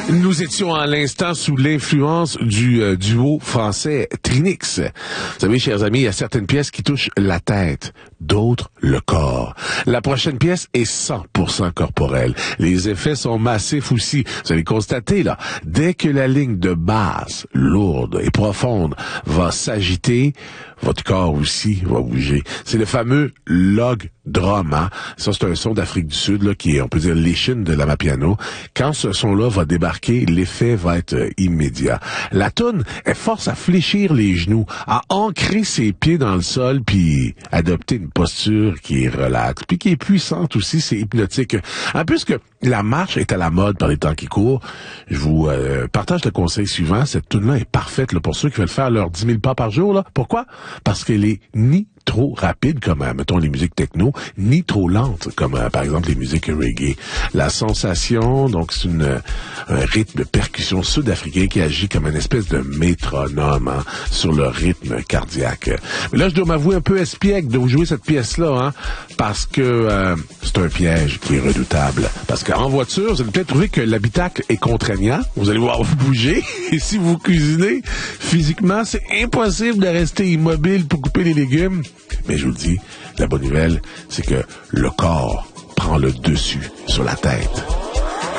Nous étions à l'instant sous l'influence du duo français Trinix. Vous savez, chers amis, il y a certaines pièces qui touchent la tête, d'autres le corps. La prochaine pièce est 100% corporelle. Les effets sont massifs aussi. Vous allez constater, là, dès que la ligne de basse, lourde et profonde, va s'agiter, votre corps aussi va bouger. C'est le fameux log drum, hein? Ça, c'est un son d'Afrique du Sud, là, qui est, on peut dire, l'échine de l'amapiano. Quand ce son-là va débarquer, l'effet va être immédiat. La toune, elle force à fléchir les genoux, à ancrer ses pieds dans le sol, puis adopter une posture qui est relaxe, puis qui est puissante aussi, c'est hypnotique. En plus que la marche est à la mode par les temps qui courent, je vous partage le conseil suivant. Cette toune-là est parfaite là, pour ceux qui veulent faire leurs 10 000 pas par jour. Là. Pourquoi? Parce qu'elle est ni trop rapide comme, mettons, les musiques techno, ni trop lente comme, par exemple, les musiques reggae. La sensation, donc, c'est un rythme de percussion sud-africain qui agit comme une espèce de métronome hein, sur le rythme cardiaque. Mais là, je dois m'avouer un peu espiègle de vous jouer cette pièce-là, hein, parce que c'est un piège qui est redoutable. Parce qu'en voiture, vous allez peut-être trouver que l'habitacle est contraignant. Vous allez voir vous bouger. Et si vous cuisinez, physiquement, c'est impossible de rester immobile pour couper les légumes. Mais je vous le dis, la bonne nouvelle, c'est que le corps prend le dessus sur la tête.